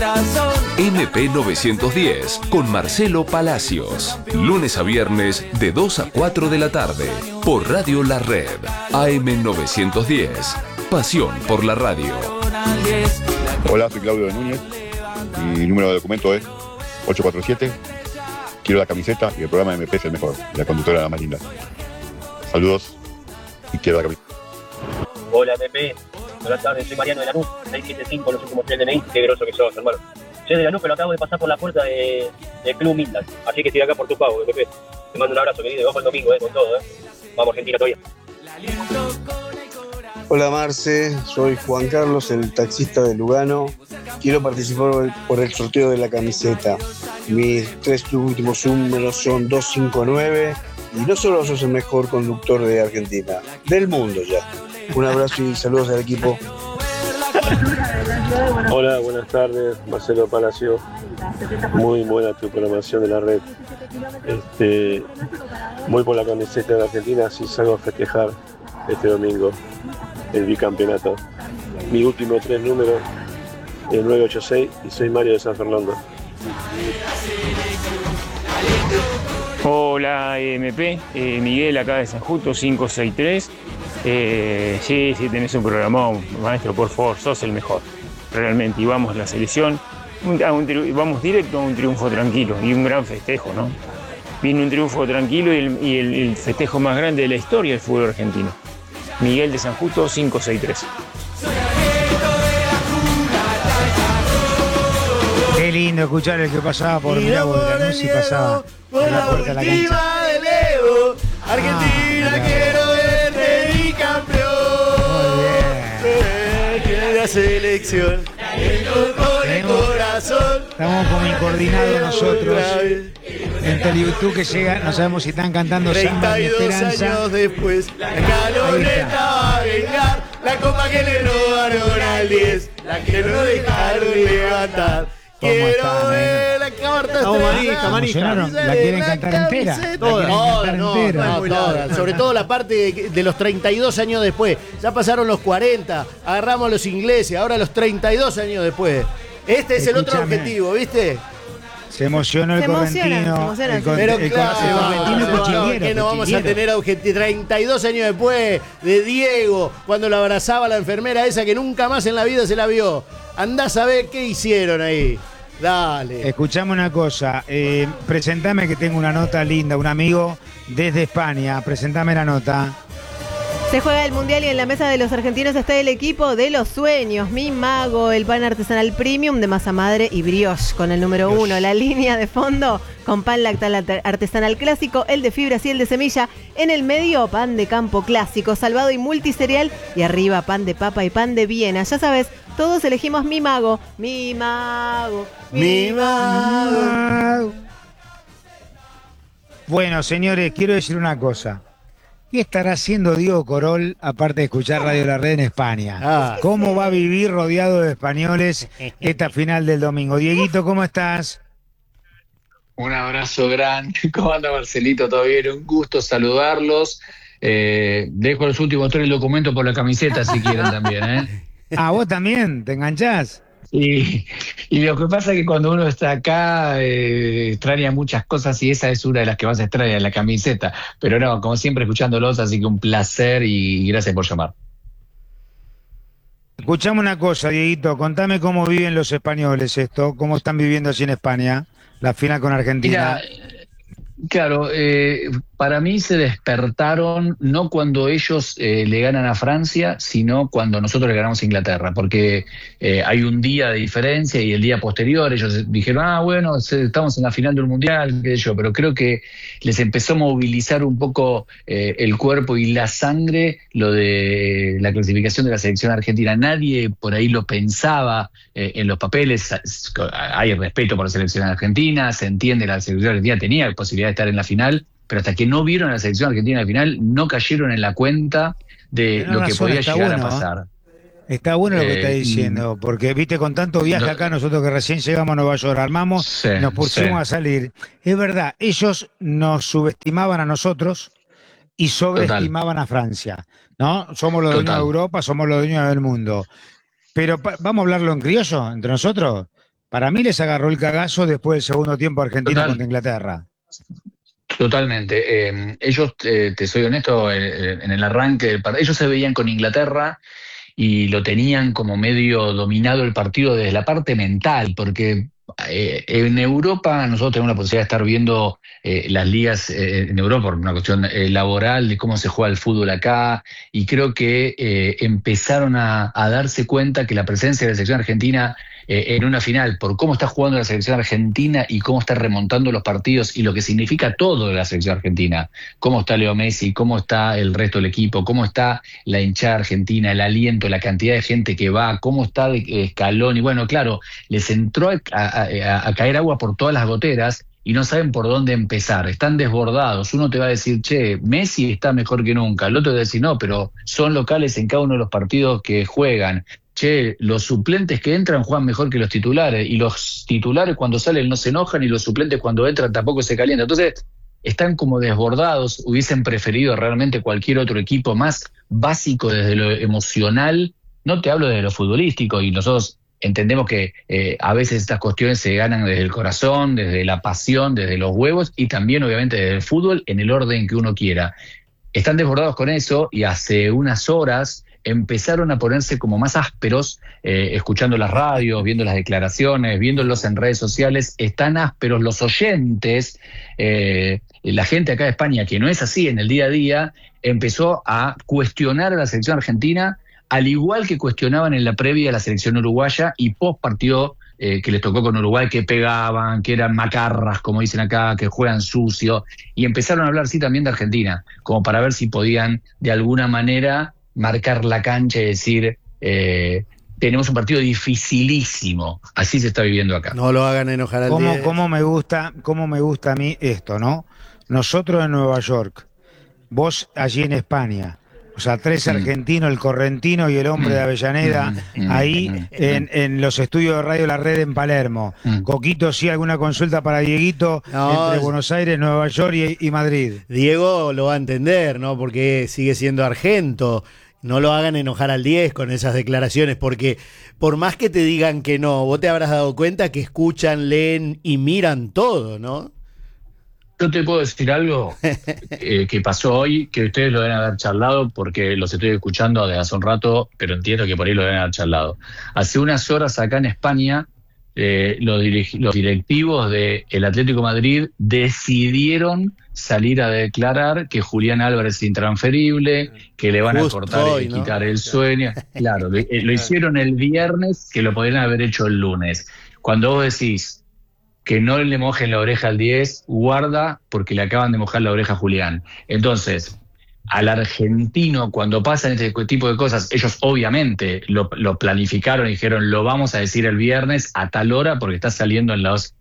MP 910 con Marcelo Palacios. Lunes a viernes de 2 a 4 de la tarde. Por Radio La Red. AM 910. Pasión por la radio. Hola, soy Claudio de Núñez. Mi número de documento es 847. Quiero la camiseta y el programa MP es el mejor. La conductora es la más linda. Saludos y quiero la camiseta. Hola, MP. Buenas tardes, soy Mariano de Lanús. 675, los últimos 3 DNI. Qué groso que sos, hermano. Soy de Lanús, pero acabo de pasar por la puerta del Club Midland. Así que estoy acá por tu pago, MP. Te mando un abrazo, querido. Vamos el domingo, con todo, Vamos, Argentina, todavía. Hola, Marce. Soy Juan Carlos, el taxista de Lugano. Quiero participar por el sorteo de la camiseta. Mis 3 últimos números son 259. Y no solo sos el mejor conductor de Argentina, del mundo ya. Un abrazo y saludos al equipo. Hola, buenas tardes, Marcelo Palacio. Muy buena tu programación de la red. Voy por la camiseta de la Argentina, así salgo a festejar este domingo el bicampeonato. Mi último 3 números, el 986, y soy Mario de San Fernando. Hola, MP, Miguel acá de San Justo, 563. Sí, tenés un programón, maestro, por favor, sos el mejor, realmente. Y vamos la selección, vamos directo a un triunfo tranquilo y un gran festejo, ¿no? Viene un triunfo tranquilo y el festejo más grande de la historia del fútbol argentino. Miguel de San Justo, 563. Qué lindo escuchar el que pasaba por Mirabo de Lanús y pasaba por la puerta de la cancha. De Leo, Argentina, quiero verte bicampeón. De la selección, con el corazón. Estamos como incoordinados nosotros. Entre YouTube que llega, no sabemos si están cantando Samba de 32 Esperanza. años después, la caloreta va a vengar. La copa que le robaron al 10, la que no dejaron levantar. Quiero ver la carta manija. ¿La quieren cantar entera? Todas. Sobre todo la parte de los 32 años después. Ya pasaron los 40, agarramos a los ingleses, ahora los 32 años después. Este es el otro objetivo, ¿viste? Se emocionó el correntino. Pero claro, que no vamos a tener a 32 años después de Diego, cuando lo abrazaba la enfermera esa que nunca más en la vida se la vio. Andás a ver qué hicieron ahí. Dale. Escuchame una cosa, presentame que tengo una nota linda, un amigo desde España, presentame la nota. Se juega el Mundial y en la mesa de los argentinos está el equipo de los sueños. Mi Mago, el pan artesanal premium de masa madre y brioche con el número 1. La línea de fondo con pan lactal artesanal clásico, el de fibras y el de semilla. En el medio, pan de campo clásico, salvado y multicereal. Y arriba, pan de papa y pan de Viena. Ya sabes, todos elegimos Mi Mago. Mi Mago. Mi Mago. Bueno, señores, quiero decir una cosa. ¿Qué estará haciendo Diego Corol, aparte de escuchar Radio La Red en España? ¿Cómo va a vivir rodeado de españoles esta final del domingo? Dieguito, ¿cómo estás? Un abrazo grande. ¿Cómo anda, Marcelito? ¿Todo bien? Un gusto saludarlos. Dejo los últimos 3 documentos por la camiseta, si quieren también, ¿eh? Ah, ¿vos también? ¿Te enganchás? Y lo que pasa es que cuando uno está acá extraña muchas cosas y esa es una de las que más extraña, la camiseta. Pero no, como siempre escuchándolos, así que un placer y gracias por llamar. Escuchame una cosa, Dieguito, contame cómo viven los españoles esto, cómo están viviendo así en España, la final con Argentina. Mira, claro, para mí se despertaron no cuando ellos le ganan a Francia, sino cuando nosotros le ganamos a Inglaterra, porque hay un día de diferencia y el día posterior ellos dijeron, bueno, estamos en la final del Mundial, qué sé yo, pero creo que les empezó a movilizar un poco el cuerpo y la sangre lo de la clasificación de la selección argentina. Nadie por ahí lo pensaba en los papeles, hay respeto por la selección argentina, se entiende, la selección argentina tenía posibilidad de estar en la final, pero hasta que no vieron a la selección argentina en la final, no cayeron en la cuenta de lo que podía llegar a pasar. Está bueno lo que está diciendo, porque viste, con tanto viaje acá, nosotros que recién llegamos a Nueva York, armamos, nos pusimos a salir. Es verdad, ellos nos subestimaban a nosotros y sobreestimaban a Francia, ¿no? Somos los dueños de Europa, somos los dueños del mundo. Pero vamos a hablarlo en criollo entre nosotros. Para mí les agarró el cagazo después del segundo tiempo Argentina contra Inglaterra. Totalmente. Ellos, te soy honesto, en el arranque del partido, ellos se veían con Inglaterra y lo tenían como medio dominado el partido desde la parte mental, porque en Europa nosotros tenemos la posibilidad de estar viendo las ligas en Europa por una cuestión laboral, de cómo se juega el fútbol acá, y creo que empezaron a darse cuenta que la presencia de la selección argentina en una final, por cómo está jugando la selección argentina y cómo está remontando los partidos y lo que significa todo de la selección argentina, cómo está Leo Messi, cómo está el resto del equipo, cómo está la hinchada argentina, el aliento, la cantidad de gente que va, cómo está Scaloni. Bueno, claro, les entró a caer agua por todas las goteras y no saben por dónde empezar, están desbordados. Uno te va a decir, che, Messi está mejor que nunca, el otro te va a decir, no, pero son locales en cada uno de los partidos que juegan. Che, los suplentes que entran juegan mejor que los titulares, y los titulares cuando salen no se enojan, y los suplentes cuando entran tampoco se calientan. Entonces, están como desbordados, hubiesen preferido realmente cualquier otro equipo más básico desde lo emocional, no te hablo de lo futbolístico, y nosotros entendemos que a veces estas cuestiones se ganan desde el corazón, desde la pasión, desde los huevos, y también obviamente desde el fútbol, en el orden que uno quiera. Están desbordados con eso, y hace unas horas empezaron a ponerse como más ásperos, escuchando las radios, viendo las declaraciones, viéndolos en redes sociales. Están ásperos los oyentes, la gente acá de España, que no es así en el día a día, empezó a cuestionar a la selección argentina, al igual que cuestionaban en la previa a la selección uruguaya y post partido que les tocó con Uruguay, que pegaban, que eran macarras, como dicen acá, que juegan sucio, y empezaron a hablar sí también de Argentina, como para ver si podían de alguna manera marcar la cancha y decir, tenemos un partido dificilísimo. Así se está viviendo acá. No lo hagan enojar al día. ¿Cómo me gusta a mí esto, ¿no? Nosotros en Nueva York, vos allí en España, o sea, 3 argentinos, el correntino y el hombre de Avellaneda, ahí en los estudios de Radio La Red en Palermo. Coquito, sí, alguna consulta para Dieguito entre Buenos Aires, Nueva York y Madrid. Diego lo va a entender, ¿no? Porque sigue siendo argento. No lo hagan enojar al 10 con esas declaraciones, porque por más que te digan que no, vos te habrás dado cuenta que escuchan, leen y miran todo, ¿no? Yo te puedo decir algo que pasó hoy, que ustedes lo deben haber charlado, porque los estoy escuchando desde hace un rato, pero entiendo que por ahí lo deben haber charlado. Hace unas horas acá en España, los directivos del Atlético de Madrid decidieron salir a declarar que Julián Álvarez es intransferible, que le van a cortar y quitar el sueño. Claro, lo hicieron el viernes, que lo podrían haber hecho el lunes. Cuando vos decís que no le mojen la oreja al 10, guarda, porque le acaban de mojar la oreja a Julián. Entonces, al argentino, cuando pasan este tipo de cosas, ellos obviamente lo planificaron y dijeron, lo vamos a decir el viernes a tal hora, porque está saliendo en los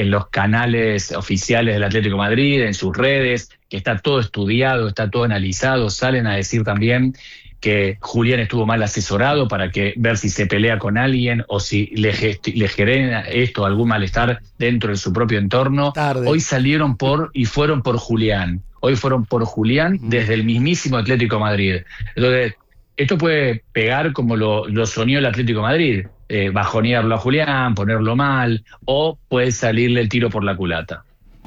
canales oficiales del Atlético de Madrid, en sus redes, que está todo estudiado, está todo analizado. Salen a decir también que Julián estuvo mal asesorado para ver si se pelea con alguien o si le genera esto algún malestar dentro de su propio entorno. Hoy salieron y fueron por Julián. Hoy fueron por Julián desde el mismísimo Atlético de Madrid. Entonces, esto puede pegar como lo soñó el Atlético de Madrid, bajonearlo a Julián, ponerlo mal, o puede salirle el tiro por la culata.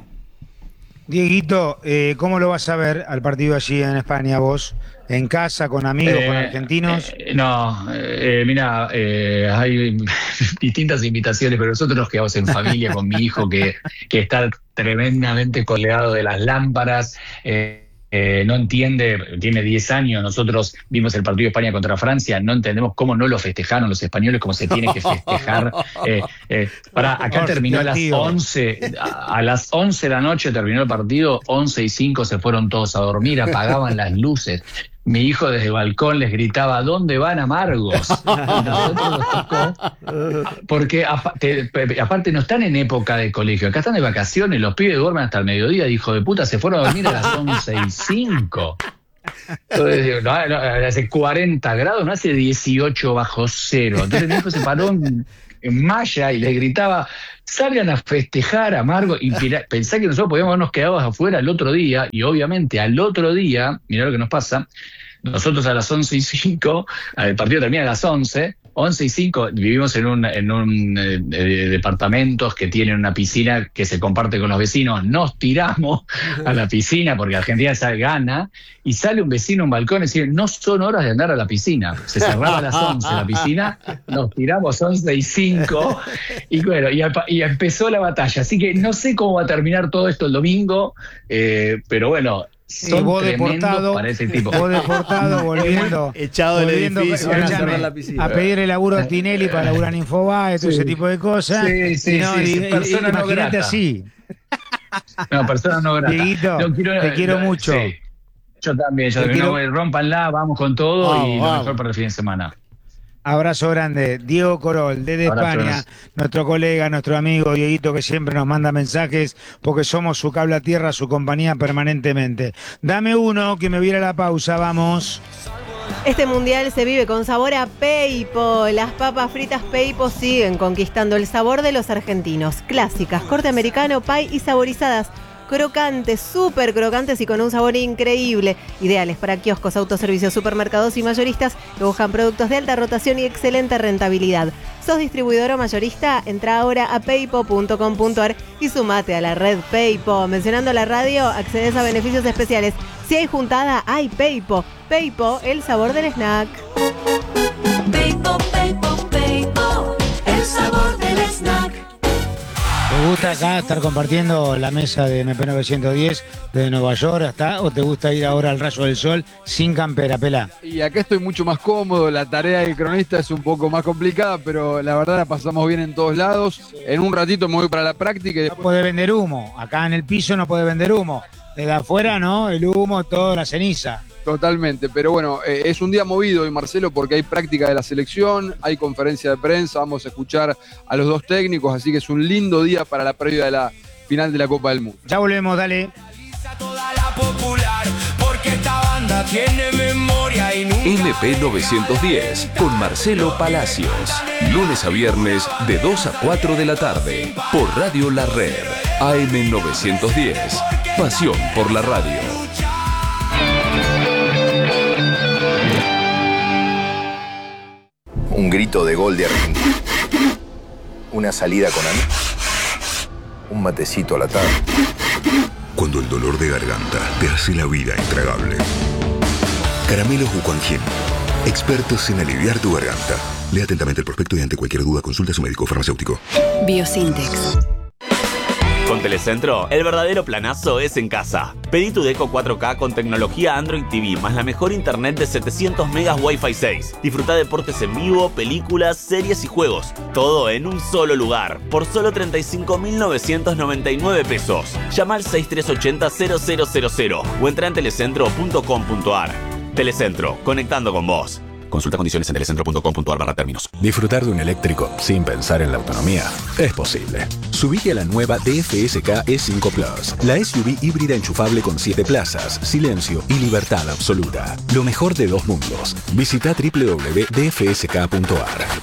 Dieguito, ¿cómo lo vas a ver al partido allí en España vos? ¿En casa, con amigos, con argentinos? Mira, hay distintas invitaciones, pero nosotros nos quedamos en familia con mi hijo que está tremendamente colgado de las lámparas. No entiende, tiene 10 años, nosotros vimos el partido de España contra Francia, no entendemos cómo no lo festejaron los españoles como se tiene que festejar. Acá terminó a las 11, a las 11 de la noche terminó el partido, 11:05 se fueron todos a dormir, apagaban las luces. Mi hijo desde el balcón les gritaba, ¿dónde van, amargos? Y nosotros nos tocó, porque aparte no están en época de colegio, acá están de vacaciones, los pibes duermen hasta el mediodía, hijo de puta, se fueron a dormir a las 11:05. Entonces digo, no, hace 40 grados, no hace 18 bajo cero. Entonces mi hijo se paró en malla y les gritaba, salgan a festejar, amargo, y pensá que nosotros podíamos habernos quedado afuera el otro día, y obviamente al otro día, mirá lo que nos pasa, nosotros a las 11:05, el partido termina a las 11 11 y 5, vivimos en un departamentos que tienen una piscina que se comparte con los vecinos. Nos tiramos a la piscina porque Argentina ya gana, y sale un vecino a un balcón y dice, no son horas de andar a la piscina. Se cerraba a las 11 la piscina, nos tiramos 11 y 5, y bueno, y empezó la batalla. Así que no sé cómo va a terminar todo esto el domingo, pero bueno, son vos tremendos deportado, para ese tipo. Vos deportado, volviendo del edificio, a pedir el laburo a Tinelli para laburar en Infobae, todo ese tipo de cosas. Persona no grata. Así. No, persona no grata. Dieguito, te quiero mucho. Sí. Yo también. Rómpanla, vamos con todo y lo mejor para el fin de semana. Abrazo grande. Diego Corol, desde España, nuestro colega, nuestro amigo Dieguito, que siempre nos manda mensajes porque somos su cable a tierra, su compañía permanentemente. Dame uno que me viera la pausa, vamos. Este mundial se vive con sabor a Peipo. Las papas fritas Peipo siguen conquistando el sabor de los argentinos. Clásicas, corte americano, pie y saborizadas. Crocantes, súper crocantes y con un sabor increíble. Ideales para kioscos, autoservicios, supermercados y mayoristas que buscan productos de alta rotación y excelente rentabilidad. ¿Sos distribuidor o mayorista? Entra ahora a peipo.com.ar y sumate a la red Peipo. Mencionando la radio, accedes a beneficios especiales. Si hay juntada, hay Peipo. Peipo, el sabor del snack. Peipo, Peipo, Peipo, el sabor del snack. ¿Te gusta acá estar compartiendo la mesa de MP910 de Nueva York o te gusta ir ahora al rayo del sol sin campera, Pelá? Y acá estoy mucho más cómodo, la tarea del cronista es un poco más complicada, pero la verdad la pasamos bien en todos lados. En un ratito me voy para la práctica y después... No puede vender humo, acá en el piso no puede vender humo. Desde afuera, ¿no? El humo, toda la ceniza. Totalmente, pero bueno, es un día movido hoy, Marcelo, porque hay práctica de la selección, hay conferencia de prensa, vamos a escuchar a los dos técnicos, así que es un lindo día para la previa de la final de la Copa del Mundo. Ya volvemos, dale. MP910 con Marcelo Palacios. Lunes a viernes de 2 a 4 de la tarde por Radio La Red. AM910. Pasión por la radio. Un grito de gol de Argentina. Una salida con amigos. Un matecito a la tarde. Cuando el dolor de garganta te hace la vida intragable. Caramelos Bucanjin. Expertos en aliviar tu garganta. Lea atentamente el prospecto y ante cualquier duda consulta a su médico farmacéutico. Biosintex. Con Telecentro, el verdadero planazo es en casa. Pedí tu Deco 4K con tecnología Android TV más la mejor internet de 700 megas Wi-Fi 6. Disfruta deportes en vivo, películas, series y juegos. Todo en un solo lugar, por solo 35.999 pesos. Llama al 6380-0000 o entra en telecentro.com.ar. Telecentro, conectando con vos. Consulta condiciones en telecentro.com.ar/términos. Disfrutar de un eléctrico sin pensar en la autonomía es posible. Subite a la nueva DFSK E5 Plus, la SUV híbrida enchufable con 7 plazas, silencio y libertad absoluta. Lo mejor de dos mundos. Visita www.dfsk.ar.